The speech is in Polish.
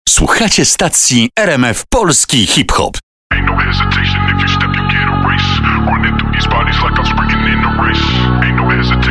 Słuchacie stacji RMF Polski Hip-Hop. Ain't no hesitation if you step, you get erased. Running through these bodies like I'm sprinting in a race. Ain't no hesitation.